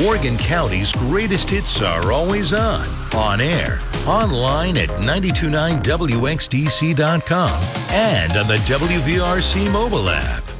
Morgan County's greatest hits are always on air, online at 929wxdc.com, and on the WVRC mobile app.